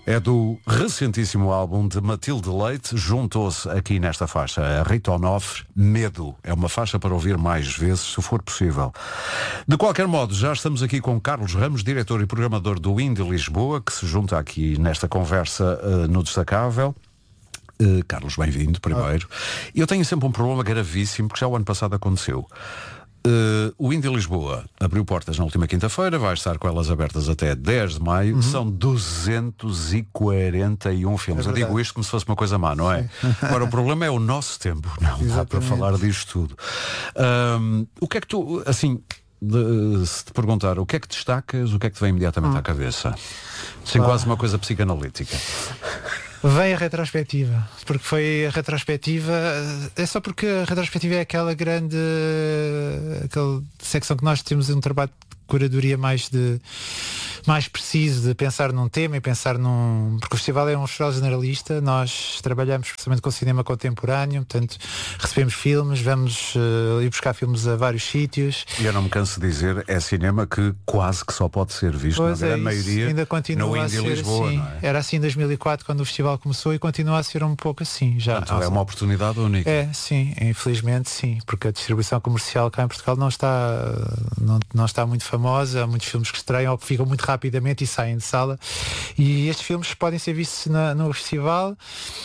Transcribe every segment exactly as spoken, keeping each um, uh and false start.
É do recentíssimo álbum de Matilde Leite. Juntou-se aqui nesta faixa a Rita Onofre, Medo. É uma faixa para ouvir mais vezes, se for possível. De qualquer modo, já estamos aqui com Carlos Ramos, diretor e programador do Indie Lisboa, que se junta aqui nesta conversa uh, no Destacável. Uh, Carlos, bem-vindo primeiro. Ah. Eu tenho sempre um problema gravíssimo, porque já o ano passado aconteceu. Uh, o Indie Lisboa abriu portas na última quinta-feira, vai estar com elas abertas até dez de maio. Uhum. São duzentos e quarenta e um filmes. É Eu digo isto como se fosse uma coisa má, não é? Sim. Agora o problema é o nosso tempo. Não Exatamente. Dá para falar disto tudo. Um, o que é que tu, assim, de, se te perguntar, o que é que destacas, o que é que te vem imediatamente hum. à cabeça? Sem quase uma coisa psicanalítica. Vem a retrospectiva, porque foi a retrospectiva, é só porque a retrospectiva é aquela grande, aquela secção que nós temos um trabalho de curadoria mais de mais preciso, de pensar num tema e pensar num... Porque o festival é um festival generalista, nós trabalhamos precisamente com cinema contemporâneo, portanto recebemos filmes, vamos uh, ir buscar filmes a vários sítios. E eu não me canso de dizer, é cinema que quase que só pode ser visto, pois na grande é maioria, ainda continua a ser Lisboa, assim. Não é? Era assim em dois mil e quatro quando o festival começou e continua a ser um pouco assim. Já. Então, é uma oportunidade única. É, sim, infelizmente sim, porque a distribuição comercial cá em Portugal não está, não, não está muito famosa, há muitos filmes que estreiam ou que ficam muito rapidamente e saem de sala, e estes filmes podem ser vistos na, no festival.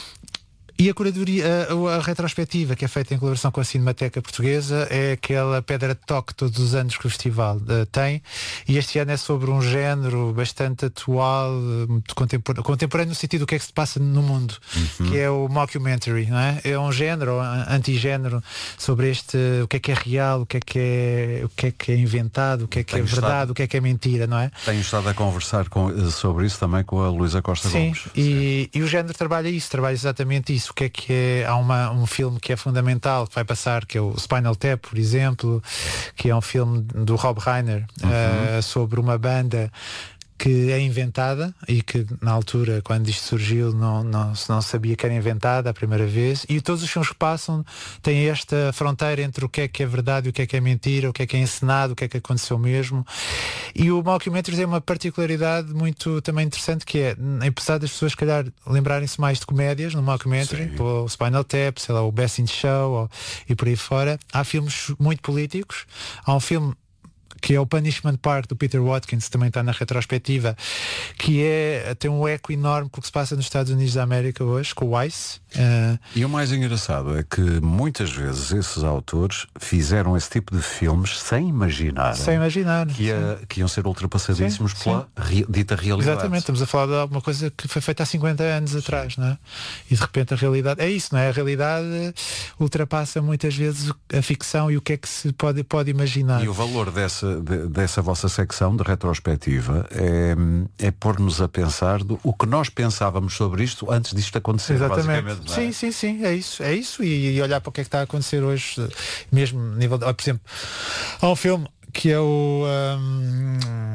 E a curadoria, a, a retrospectiva que é feita em colaboração com a Cinemateca Portuguesa é aquela pedra de toque todos os anos que o festival uh, tem, e este ano é sobre um género bastante atual, muito contemporâneo, contemporâneo no sentido do que é que se passa no mundo, uhum. que é o mockumentary, não é? É um género, um antigénero sobre este, o que é que é real, o que é que é, o que é que é inventado, o que é que Tenho é verdade, estado, o que é que é mentira, não é? Tenho estado a conversar com, sobre isso também com a Luísa Costa Sim, Gomes. E, Sim, e o género trabalha isso, trabalha exatamente isso. O que é que é, há uma, um filme que é fundamental que vai passar, que é o Spinal Tap, por exemplo, que é um filme do Rob Reiner, uhum. uh, sobre uma banda que é inventada e que na altura, quando isto surgiu, não, não, não sabia que era inventada a primeira vez, e todos os filmes que passam têm esta fronteira entre o que é que é verdade e o que é que é mentira, o que é que é encenado, o que é que aconteceu mesmo. E o mockumentary tem uma particularidade muito também interessante, que é, apesar das pessoas, se calhar, lembrarem-se mais de comédias no mockumentary, o Spinal Tap, sei lá, o Best in Show ou, e por aí fora, há filmes muito políticos. Há um filme que é o Punishment Park, do Peter Watkins, também está na retrospectiva, que é, tem um eco enorme com o que se passa nos Estados Unidos da América hoje, com o Ice. Uh... E o mais engraçado é que muitas vezes esses autores fizeram esse tipo de filmes sem imaginar, sem imaginar que, ia, que iam ser ultrapassadíssimos sim, pela sim. Re, dita realidade. Exatamente, estamos a falar de alguma coisa que foi feita há cinquenta anos atrás, não é? E de repente a realidade, é isso, não é? A realidade ultrapassa muitas vezes a ficção e o que é que se pode, pode imaginar. E o valor dessa De, dessa vossa secção de retrospectiva é, é pôr-nos a pensar do, o que nós pensávamos sobre isto antes disto acontecer. Exatamente. Sim, é? sim, sim, é isso, é isso. E, e olhar para o que é que está a acontecer hoje, mesmo nível de, por exemplo, há um filme que é o um,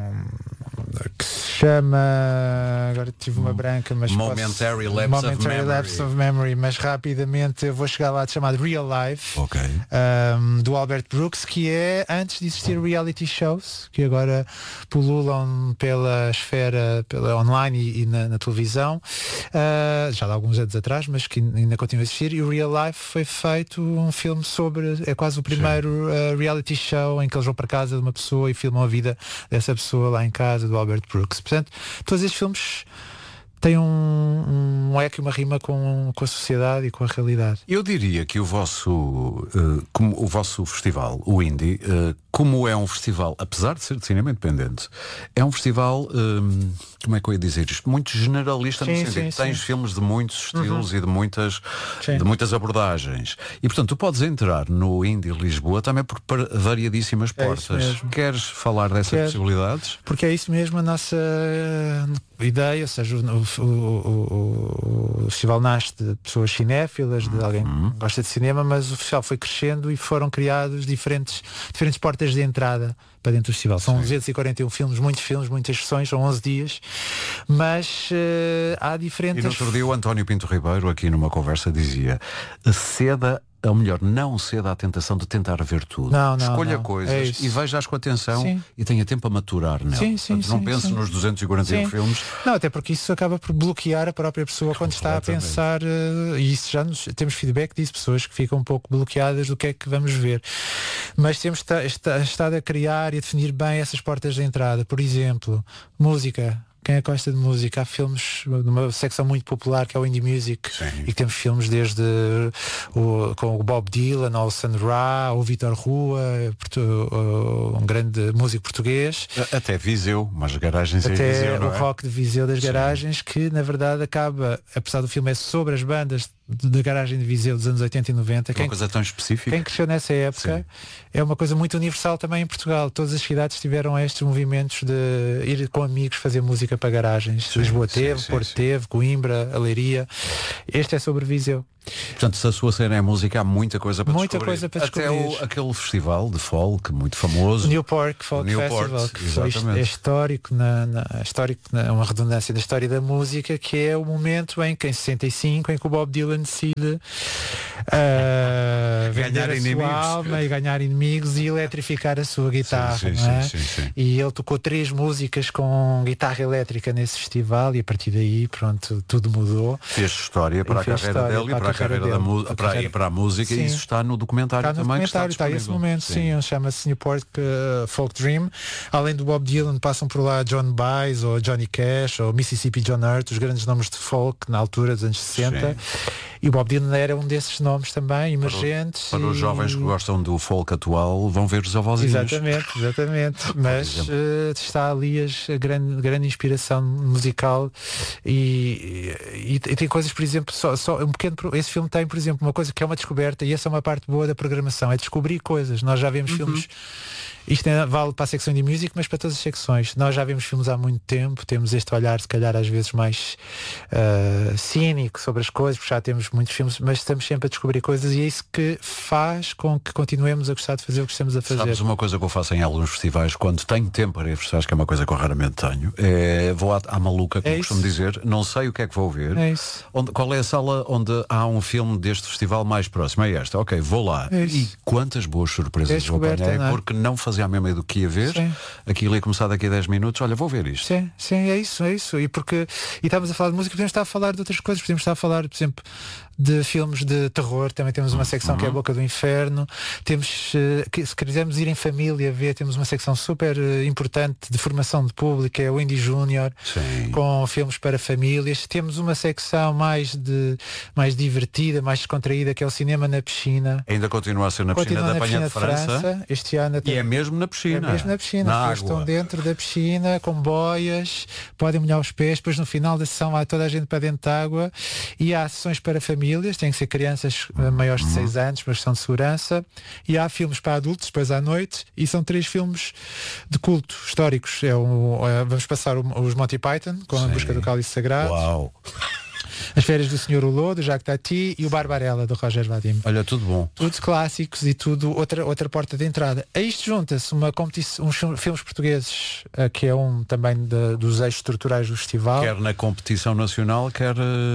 que se chama, agora tive uma branca, mas Momentary, posso, Lapse, Momentary of Lapse of Memory, mas rapidamente eu vou chegar lá, de chamado Real Life, okay. um, do Albert Brooks, que é antes de existir reality shows, que agora pululam pela esfera, pela online e, e na, na televisão, uh, já há alguns anos atrás, mas que ainda continua a existir. E o Real Life foi feito um filme sobre, é quase o primeiro uh, reality show em que eles vão para casa de uma pessoa e filmam a vida dessa pessoa lá em casa, do Albert Brooks. Portanto, todos estes filmes têm um, um eco e uma rima com, com a sociedade e com a realidade. Eu diria que o vosso, uh, como o vosso festival, o Indie, uh, como é um festival, apesar de ser de cinema independente, é um festival, um, como é que eu ia dizer isto? Muito generalista, sim, no sentido sim, que tens sim. filmes de muitos estilos uhum. e de muitas, de muitas abordagens. E portanto tu podes entrar no Indie Lisboa também por variadíssimas é portas. Queres falar dessas Quero, possibilidades? Porque é isso mesmo a nossa ideia, ou seja, o, o, o, o festival nasce de pessoas cinéfilas, de alguém uhum. que gosta de cinema, mas o festival foi crescendo e foram criados diferentes, diferentes portas de entrada para dentro do festival. São Sim. duzentos e quarenta e um filmes, muitos filmes, muitas sessões, são onze dias, mas uh, há diferentes... E no outro dia o António Pinto Ribeiro, aqui numa conversa, dizia: ceda ou melhor, não ceda à tentação de tentar ver tudo. Não, não, Escolha não. coisas É e veja-as com atenção. Sim. E tenha tempo a maturar nela. Sim, sim, Portanto, não sim, pense sim. nos duzentos e quarenta e um Sim. filmes. Não, até porque isso acaba por bloquear a própria pessoa quando está a pensar, uh, e isso já nos, temos feedback disso, pessoas que ficam um pouco bloqueadas do que é que vamos ver. Mas temos esta- esta- estado a criar e a definir bem essas portas de entrada. Por exemplo, música. Quem é que gosta de música? Há filmes numa secção muito popular que é o Indie Music. Sim. E que temos filmes desde o, com o Bob Dylan, ao Sun Ra, o Vitor Rua, portu- um grande músico português. Até Viseu, mas garagens em Até Viseu, não o é? rock de Viseu das Sim. Garagens, que na verdade acaba, apesar do filme é sobre as bandas da garagem de Viseu dos anos oitenta e noventa. Uma Quem, coisa tão específica. quem cresceu nessa época Sim. é uma coisa muito universal também em Portugal. Todas as cidades tiveram estes movimentos de ir com amigos fazer música para garagens. Sim, Lisboa sim, teve, sim, Porto sim. teve, Coimbra, a Leiria. Este é sobre Viseu. Portanto, se a sua cena é música, há muita coisa para Muita descobrir. coisa para Até descobrir. o, aquele festival de folk muito famoso. O Newport Folk O Newport, Festival, que foi, exatamente. é histórico, na, na, histórico na, uma redundância da história da música, que é o momento em que em sessenta e cinco em que o Bob Dylan decide uh, vender Ganhar a inimigos. sua alma e ganhar inimigos e eletrificar a sua guitarra. Sim, sim, não é? sim, sim, sim. E ele tocou três músicas com guitarra elétrica nesse festival e a partir daí, pronto, tudo mudou. Fez história para E a fez carreira história dele e para a para a carreira carreira da dele, música, para a para, carreira- e para a música, Sim. e isso está no documentário Está no também documentário, que está está esse momento, sim, chama-se Newport uh, Folk Dream. Além do Bob Dylan, passam por lá John Baez, ou Johnny Cash, ou Mississippi John Hurt, os grandes nomes de folk na altura dos anos sessenta. Sim. E o Bob Dylan era um desses nomes também, emergentes. Para os e- jovens que gostam do folk atual, vão ver os avózinhos. Exatamente, exatamente. Mas exemplo. uh, está ali as- a grande, grande inspiração musical e, e, e tem coisas, por exemplo, só, só um pequeno. pro- Esse filme tem, por exemplo, uma coisa que é uma descoberta, e essa é uma parte boa da programação, é descobrir coisas. Nós já vemos filmes. Isto é- vale para a secção de music, mas para todas as secções. Nós já vemos filmes há muito tempo, temos este olhar, se calhar, às vezes mais uh, cínico sobre as coisas, porque já temos muitos filmes, mas estamos sempre a descobrir coisas e é isso que faz com que continuemos a gostar de fazer o que estamos a fazer. Sabes uma coisa que eu faço em alguns festivais, quando tenho tempo para ir festivais, que é uma coisa que eu raramente tenho, é, vou à, à maluca, como É costumo isso. dizer, não sei o que é que vou ver. É isso. Onde, qual é a sala onde há um filme deste festival mais próximo? É esta, ok, vou lá. É isso. E quantas boas É surpresas eu descoberta, apanhei, não é? porque não fazia a mesma ideia do que ia ver. Sim. Aquilo ia começar daqui a dez minutos, olha, vou ver isto. Sim, sim, é isso, é isso. E porque e estávamos a falar de música, podemos estar a falar de outras coisas, podemos estar a falar, por exemplo, de filmes de terror, também temos uma secção que é a Boca do Inferno, temos, eh, que, se quisermos ir em família ver, temos uma secção super eh, importante de formação de público, é o Indie Júnior, Sim. com filmes para famílias, temos uma secção mais, de, mais divertida, mais descontraída, que é o cinema na piscina. Ainda continua a ser na piscina Continua da na Panha piscina de França. este ano até E é mesmo na piscina. é mesmo na piscina, Na as pessoas água. estão dentro da piscina, com boias, podem molhar os pés, depois no final da sessão há toda a gente para dentro da água e há sessões para famílias, têm que ser crianças eh, maiores de seis anos, mas são de segurança, e há filmes para adultos, depois à noite, e são três filmes de culto, históricos. É o, é, vamos passar o- os Monty Python, com A Sim. Busca do Cálice Sagrado, Uau. As Férias do senhor Hulot, do Jacques Tati, e o Barbarella, do Roger Vadim. Olha, tudo bom. Todos clássicos e tudo, outra, outra porta de entrada. A isto junta-se uma competição, uns fil- filmes portugueses, eh, que é um também de- dos eixos estruturais do festival. Quer na competição nacional, quer...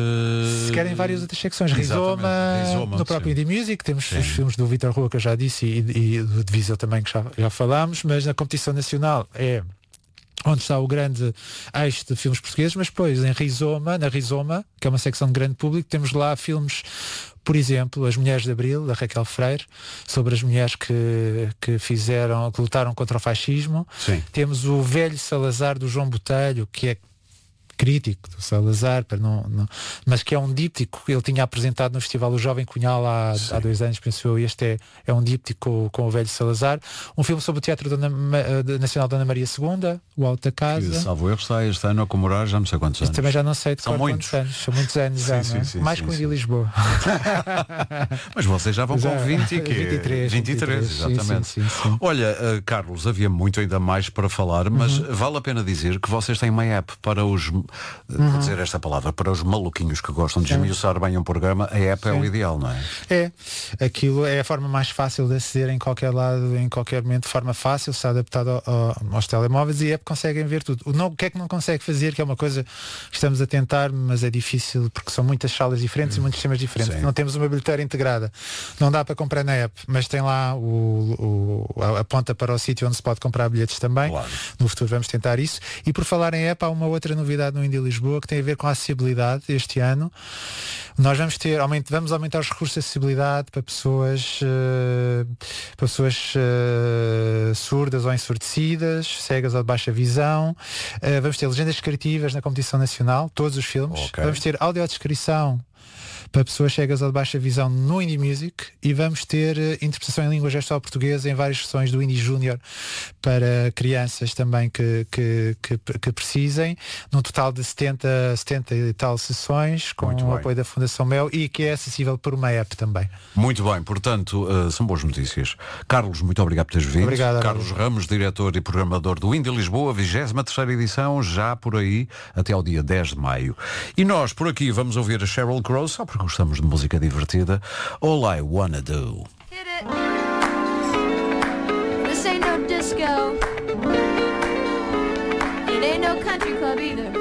eh, Se querem várias outras secções, Exatamente. Rizoma, Rizoma, no próprio sim. Indie Music, temos Sim. os filmes do Vitor Rua, que eu já disse, e, e do de Viseu também, que já, já falámos, mas na competição nacional é onde está o grande eixo de filmes portugueses, mas depois em Rizoma, na Rizoma, que é uma secção de grande público, temos lá filmes, por exemplo, As Mulheres de Abril, da Raquel Freire, sobre as mulheres que, que fizeram, que lutaram contra o fascismo. Sim. Temos o Velho Salazar, do João Botelho, que é crítico do Salazar, para não, não- mas que é um díptico que ele tinha apresentado no Festival O Jovem Cunhal há, há dois anos, penso eu, e este é, é um díptico com, com o Velho Salazar. Um filme sobre o Teatro Dona, Ma- eh, Nacional Dona Maria segunda, O Alto da Que, Casa. salvo erro, está este ano a comemorar já não sei quantos Isso anos. também já não sei de São cor muitos. quantos anos. São muitos anos já, Sim, não é? sim, sim, Mais sim, que o sim. de Lisboa. Mas vocês já vão Já. com vinte e quê? vinte e três, vinte e três, sim, exatamente. sim, sim, sim. Olha, eh, Carlos, havia muito ainda mais para falar, mas Uhum. vale a pena dizer que vocês têm uma app para os vou dizer esta palavra, para os maluquinhos que gostam de esmiuçar bem um programa, a app é o ideal, não é? É, aquilo é a forma mais fácil de aceder em qualquer lado, em qualquer momento, de forma fácil, está adaptado ao, ao, aos telemóveis e a app conseguem ver tudo. O, não, o que é que não consegue fazer, que é uma coisa que estamos a tentar, mas é difícil porque são muitas salas diferentes hum. e muitos sistemas diferentes. Sim. Não temos uma bilheteira integrada. Não dá para comprar na app, mas tem lá o, o, a, a ponta para o sítio onde se pode comprar bilhetes também. Claro. No futuro vamos tentar isso. E por falar em app, há uma outra novidade no Indie Lisboa que tem a ver com a acessibilidade este ano. Nós vamos ter, aument, vamos aumentar os recursos de acessibilidade para pessoas, uh, para pessoas uh, surdas ou ensurdecidas, cegas ou de baixa visão. Uh, vamos ter legendas descritivas na competição nacional, todos os filmes. Okay. Vamos ter audiodescrição para pessoas cegas ou de baixa visão no Indie Music e vamos ter uh, interpretação em língua gestual portuguesa em várias sessões do Indie Júnior para crianças também que, que, que, que precisem, num total de setenta, setenta e tal sessões com o apoio da Fundação Mel e que é acessível por uma app também. Muito bem, portanto, uh, são boas notícias. Carlos, muito obrigado por teres vindo. Obrigado, Carlos Arnaldo. Ramos, diretor e programador do Indie Lisboa, vigésima terceira edição, já por aí até ao dia dez de maio. E nós, por aqui, vamos ouvir a Sheryl Crow, só porque gostamos de música divertida. All I Wanna Do. Hit it. This ain't no disco. It ain't no country club either.